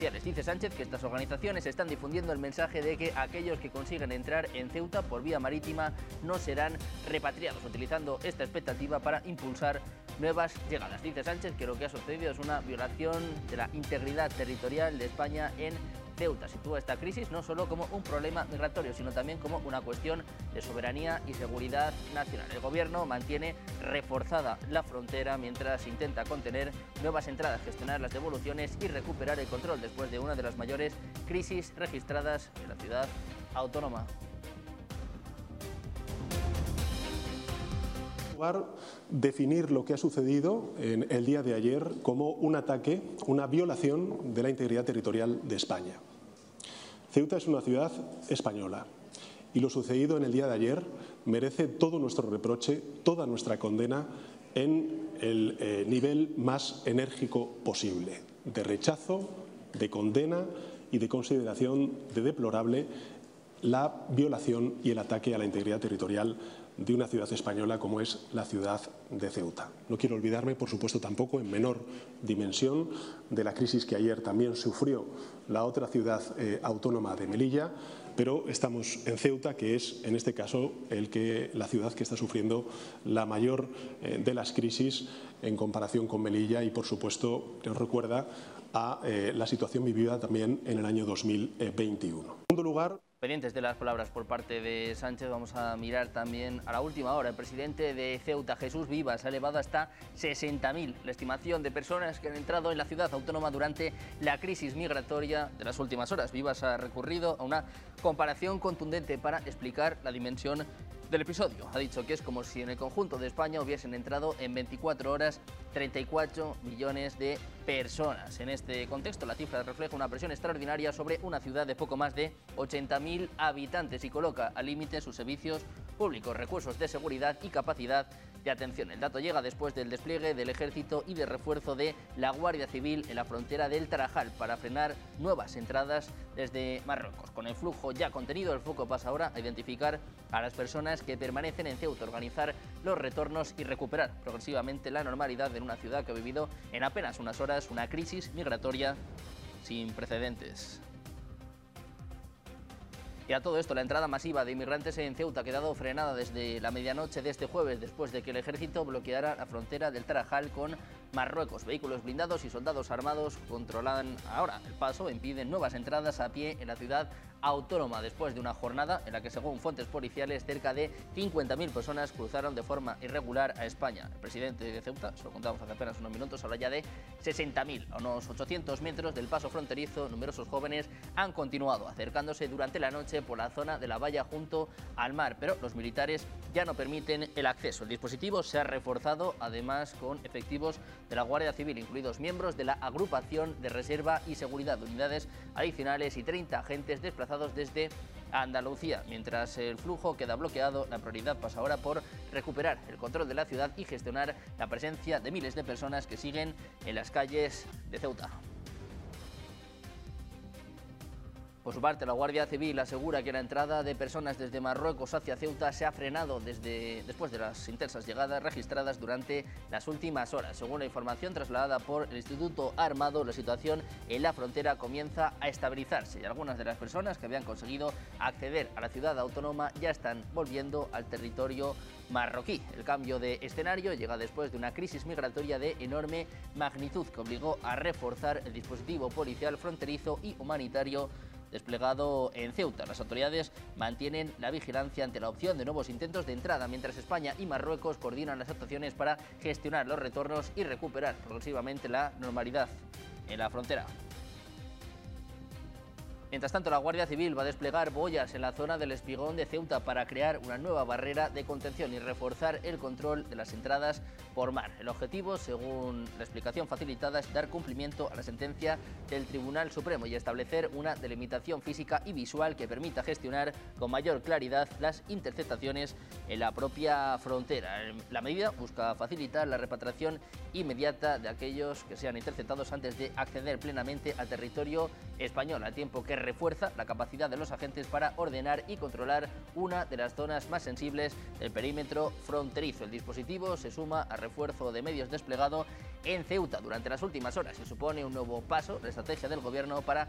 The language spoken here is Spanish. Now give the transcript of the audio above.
Dice Sánchez que estas organizaciones están difundiendo el mensaje de que aquellos que consiguen entrar en Ceuta por vía marítima no serán repatriados, utilizando esta expectativa para impulsar nuevas llegadas. Dice Sánchez que lo que ha sucedido es una violación de la integridad territorial de España en Ceuta. Sitúa esta crisis no solo como un problema migratorio, sino también como una cuestión de soberanía y seguridad nacional. El gobierno mantiene reforzada la frontera mientras intenta contener nuevas entradas, gestionar las devoluciones y recuperar el control después de una de las mayores crisis registradas en la ciudad autónoma. Definir lo que ha sucedido en el día de ayer como un ataque, una violación de la integridad territorial de España. Ceuta es una ciudad española y lo sucedido en el día de ayer merece todo nuestro reproche, toda nuestra condena en el nivel más enérgico posible, de rechazo, de condena y de consideración de deplorable la violación y el ataque a la integridad territorial de una ciudad española como es la ciudad de Ceuta. No quiero olvidarme, por supuesto, tampoco en menor dimensión de la crisis que ayer también sufrió la otra ciudad autónoma de Melilla, pero estamos en Ceuta, que es en este caso la ciudad que está sufriendo la mayor de las crisis en comparación con Melilla y, por supuesto, nos recuerda a la situación vivida también en el año 2021. En segundo lugar, pendientes de las palabras por parte de Sánchez, vamos a mirar también a la última hora. El presidente de Ceuta, Jesús Vivas, ha elevado hasta 60.000 la estimación de personas que han entrado en la ciudad autónoma durante la crisis migratoria de las últimas horas. Vivas ha recurrido a una comparación contundente para explicar la dimensión del episodio. Ha dicho que es como si en el conjunto de España hubiesen entrado en 24 horas 34 millones de personas. En este contexto, la cifra refleja una presión extraordinaria sobre una ciudad de poco más de 80.000 habitantes y coloca al límite sus servicios públicos, recursos de seguridad y capacidad de atención. El dato llega después del despliegue del Ejército y de refuerzo de la Guardia Civil en la frontera del Tarajal para frenar nuevas entradas desde Marruecos. Con el flujo ya contenido, el foco pasa ahora a identificar a las personas que permanecen en Ceuta, organizar los retornos y recuperar progresivamente la normalidad en una ciudad que ha vivido en apenas unas horas una crisis migratoria sin precedentes. Y a todo esto, la entrada masiva de inmigrantes en Ceuta ha quedado frenada desde la medianoche de este jueves, después de que el ejército bloqueara la frontera del Tarajal con Marruecos. Vehículos blindados y soldados armados controlan ahora el paso e impiden nuevas entradas a pie en la ciudad autónoma, después de una jornada en la que, según fuentes policiales, cerca de 50.000 personas cruzaron de forma irregular a España. El presidente de Ceuta, se lo contamos hace apenas unos minutos, habla ya de 60.000. A unos 800 metros del paso fronterizo, numerosos jóvenes han continuado acercándose durante la noche por la zona de la valla junto al mar, pero los militares ya no permiten el acceso. El dispositivo se ha reforzado además con efectivos de la Guardia Civil, incluidos miembros de la Agrupación de Reserva y Seguridad, unidades adicionales y 30 agentes desplazados desde Andalucía. Mientras el flujo queda bloqueado, la prioridad pasa ahora por recuperar el control de la ciudad y gestionar la presencia de miles de personas que siguen en las calles de Ceuta. Por su parte, la Guardia Civil asegura que la entrada de personas desde Marruecos hacia Ceuta se ha frenado después de las intensas llegadas registradas durante las últimas horas. Según la información trasladada por el Instituto Armado, la situación en la frontera comienza a estabilizarse y algunas de las personas que habían conseguido acceder a la ciudad autónoma ya están volviendo al territorio marroquí. El cambio de escenario llega después de una crisis migratoria de enorme magnitud que obligó a reforzar el dispositivo policial fronterizo y humanitario desplegado en Ceuta. Las autoridades mantienen la vigilancia ante la opción de nuevos intentos de entrada, mientras España y Marruecos coordinan las actuaciones para gestionar los retornos y recuperar progresivamente la normalidad en la frontera. Mientras tanto, la Guardia Civil va a desplegar boyas en la zona del Espigón de Ceuta para crear una nueva barrera de contención y reforzar el control de las entradas por mar. El objetivo, según la explicación facilitada, es dar cumplimiento a la sentencia del Tribunal Supremo y establecer una delimitación física y visual que permita gestionar con mayor claridad las interceptaciones en la propia frontera. La medida busca facilitar la repatriación inmediata de aquellos que sean interceptados antes de acceder plenamente al territorio español, a tiempo que refuerza la capacidad de los agentes para ordenar y controlar una de las zonas más sensibles del perímetro fronterizo. El dispositivo se suma al refuerzo de medios desplegado en Ceuta durante las últimas horas. Se supone un nuevo paso, la estrategia del gobierno para